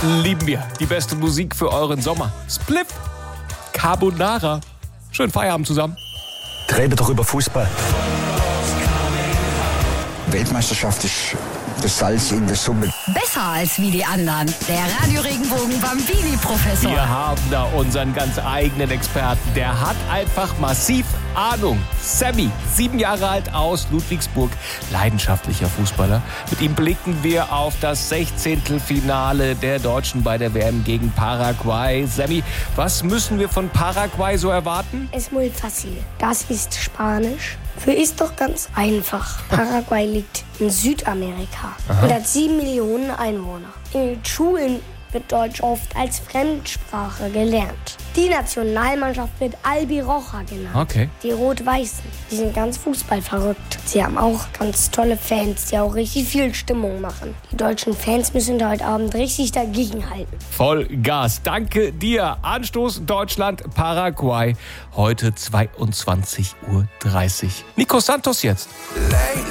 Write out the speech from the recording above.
Lieben wir. Die beste Musik für euren Sommer. Spliff, Carbonara. Schönen Feierabend zusammen. Rede doch über Fußball. Weltmeisterschaft ist das Salz in der Suppe. Besser als wie die anderen. Der Radio-Regenbogen Bambini-Professor. Wir haben da unseren ganz eigenen Experten. Der hat einfach massiv Ahnung. Sammy, 7 Jahre alt aus Ludwigsburg, leidenschaftlicher Fußballer. Mit ihm blicken wir auf das 16. Finale der Deutschen bei der WM gegen Paraguay. Sammy, was müssen wir von Paraguay so erwarten? Es muy fácil. Das ist Spanisch. Für ist doch ganz einfach. Paraguay liegt in Südamerika und hat 7 Millionen Einwohner. In den Schulen wird Deutsch oft als Fremdsprache gelernt. Die Nationalmannschaft wird Albiroja genannt. Okay. Die Rot-Weißen, die sind ganz fußballverrückt. Sie haben auch ganz tolle Fans, die auch richtig viel Stimmung machen. Die deutschen Fans müssen da heute Abend richtig dagegenhalten. Voll Gas. Danke dir. Anstoß Deutschland, Paraguay. Heute 22:30 Uhr. Nico Santos jetzt.